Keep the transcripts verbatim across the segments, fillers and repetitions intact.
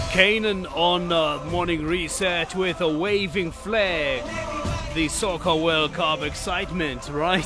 Canaan on uh, Morning Reset with a waving flag. The Soccer World Cup excitement, right?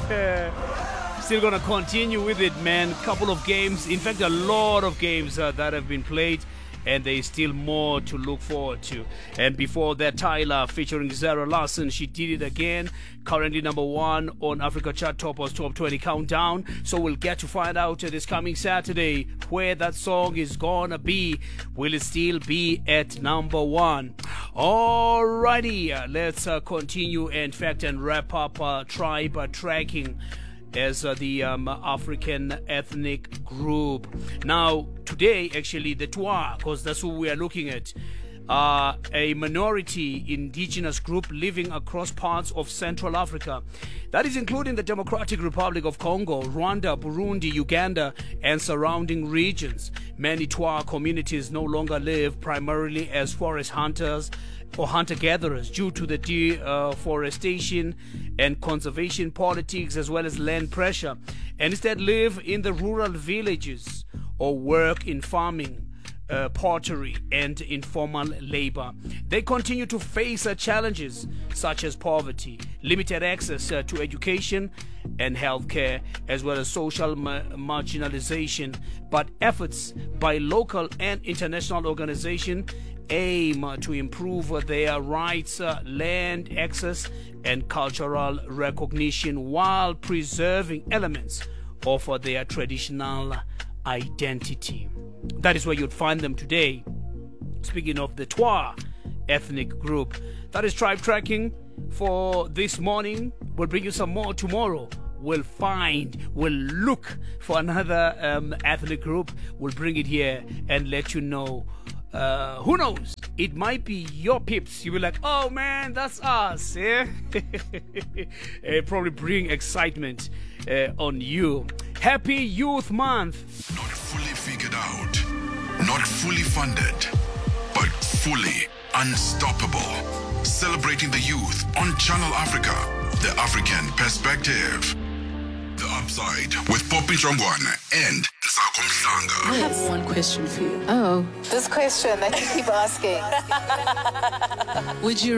Still gonna continue with it, man. Couple of games, in fact, a lot of games uh, that have been played, and there's still more to look forward to. And before that, Tyler featuring Zara Larson, She Did It Again, currently number one on Africa Chart Toppers Top twenty Countdown. So we'll get to find out uh, this coming Saturday where that song is gonna be. Will it still be at number one? Alrighty, uh, let's uh, continue, in fact, and wrap up uh, tribe uh, tracking as uh, the um, African ethnic group. Now, today, actually, the Twa, because that's who we are looking at, uh, a minority indigenous group living across parts of Central Africa. That is including the Democratic Republic of Congo, Rwanda, Burundi, Uganda, and surrounding regions. Many Twa communities no longer live primarily as forest hunters or hunter-gatherers due to the deforestation and conservation politics, as well as land pressure, and instead live in the rural villages or work in farming, uh, pottery, and informal labor. They continue to face uh, challenges such as poverty, limited access uh, to education and healthcare, as well as social ma- marginalization. But efforts by local and international organizations aim to improve their rights, uh, land access, and cultural recognition while preserving elements of uh, their traditional identity. That is where you'd find them today. Speaking of the Twa ethnic group, that is tribe tracking for this morning. We'll bring you some more tomorrow. We'll find, we'll look for another um, ethnic group. We'll bring it here and let you know. Uh, who knows? It might be your pips. You'll be like, oh man, that's us. Yeah? It probably bring excitement uh, on you. Happy Youth Month. Not fully figured out, not fully funded, but fully unstoppable. Celebrating the youth on Channel Africa, the African perspective. The Upside with Poppy Jongwana and Sako Mhlanga. I have one question for you. Oh. This question that you keep asking. Would you